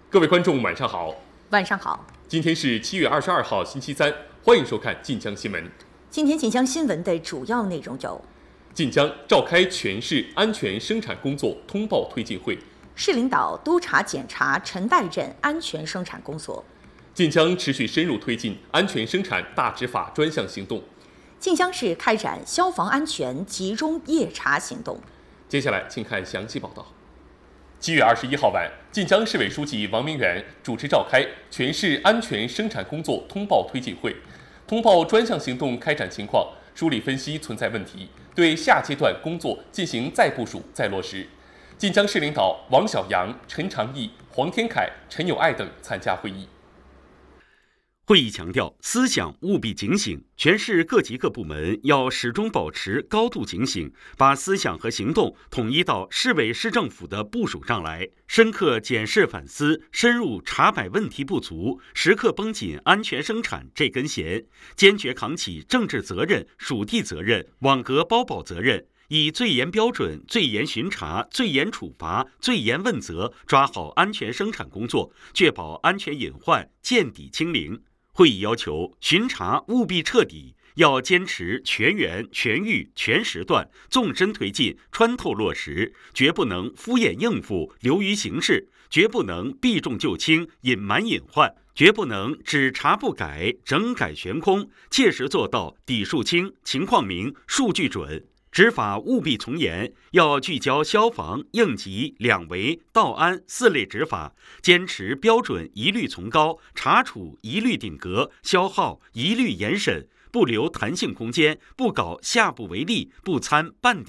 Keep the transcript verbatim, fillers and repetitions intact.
各位观众，晚上好。 晚上好。 今天是七月二十二号，星期三，欢迎收看晋江新闻。 今天晋江新闻的主要内容有： 晋江召开全市安全生产工作通报推进会， 市领导督查检查陈代镇安全生产工作； 晋江持续深入推进安全生产大执法专项行动； 晋江市开展消防安全集中夜查行动。 接下来，请看详细报道。七月二十一号晚，晋江市委书记王明远主持召开全市安全生产工作通报推进会，通报专项行动开展情况，梳理分析存在问题，对下阶段工作进行再部署、再落实。晋江市领导王小阳、陈长义、黄天凯、陈友爱等参加会议。 会议强调，思想务必警醒，全市各级各部门要始终保持高度警醒，把思想和行动统一到市委市政府的部署上来，深刻检视反思，深入查摆问题不足，时刻绷紧安全生产这根弦，坚决扛起政治责任、属地责任、网格包保责任，以最严标准、最严巡查、最严处罚、最严问责，抓好安全生产工作，确保安全隐患见底清零。会议要求，巡查务必彻底，要坚持全员、全域、全时段，纵深推进，穿透落实，绝不能敷衍应付、流于形式，绝不能避重就轻、隐瞒隐患，绝不能只查不改、整改悬空，切实做到底数清、情况明、数据准。执法务必从严，要聚焦消防、应急、两维、道安四类执法，坚持标准一律从高，查处一律顶格，消耗一律严审，不留弹性空间，不搞下不为例，不参半点